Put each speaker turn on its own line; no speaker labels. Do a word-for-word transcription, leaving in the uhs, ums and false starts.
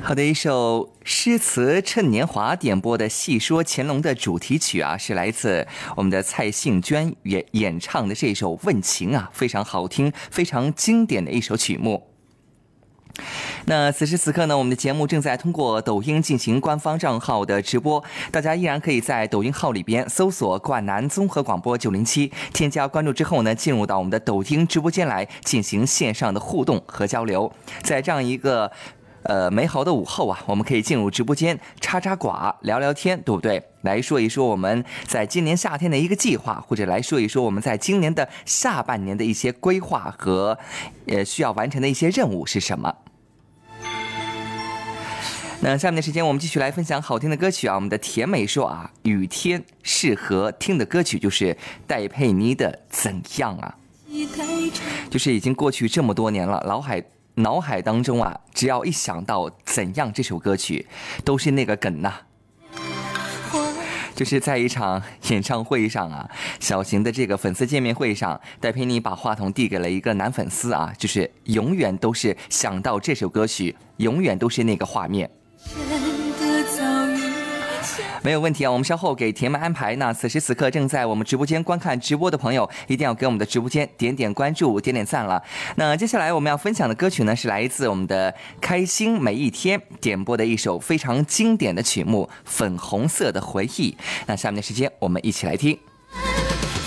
好的，一首诗词趁年华点播的《戏说乾隆》的主题曲啊，是来自我们的蔡幸娟演演唱的这首《问情》啊，非常好听，非常经典的一首曲目。那此时此刻呢，我们的节目正在通过抖音进行官方账号的直播，大家依然可以在抖音号里边搜索冠南综合广播九零七，添加关注之后呢，进入到我们的抖音直播间来进行线上的互动和交流。在这样一个呃美好的午后啊，我们可以进入直播间插插寡聊聊天，对不对？来说一说我们在今年夏天的一个计划，或者来说一说我们在今年的下半年的一些规划和呃需要完成的一些任务是什么。那下面的时间我们继续来分享好听的歌曲啊。我们的甜美说啊，雨天适合听的歌曲就是戴佩妮的《怎样》啊。就是已经过去这么多年了，脑海脑海当中啊，只要一想到《怎样》这首歌曲，都是那个梗呐、啊。就是在一场演唱会上啊，小型的这个粉丝见面会上，戴佩妮把话筒递给了一个男粉丝啊，就是永远都是想到这首歌曲，永远都是那个画面。没有问题啊，我们稍后给甜妹安排。那此时此刻正在我们直播间观看直播的朋友，一定要给我们的直播间点点关注、点点赞了。那接下来我们要分享的歌曲呢，是来自我们的开心每一天点播的一首非常经典的曲目《粉红色的回忆》。那下面的时间我们一起来听。